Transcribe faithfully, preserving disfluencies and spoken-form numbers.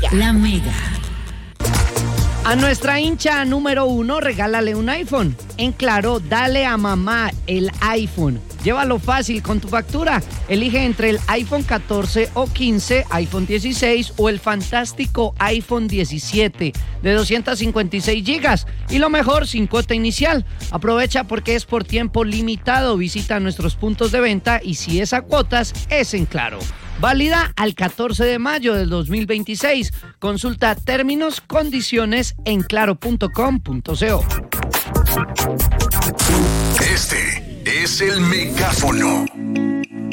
La Mega. A nuestra hincha número uno, regálale un iPhone. En Claro, dale a mamá el iPhone. Llévalo fácil con tu factura. Elige entre el iPhone catorce o quince, iPhone dieciséis o el fantástico iPhone diecisiete de doscientos cincuenta y seis gigas. Y lo mejor, sin cuota inicial. Aprovecha porque es por tiempo limitado. Visita nuestros puntos de venta y si es a cuotas, es en Claro. Válida al catorce de mayo del dos mil veintiséis. Consulta términos, condiciones en claro punto com punto co. Este es el megáfono.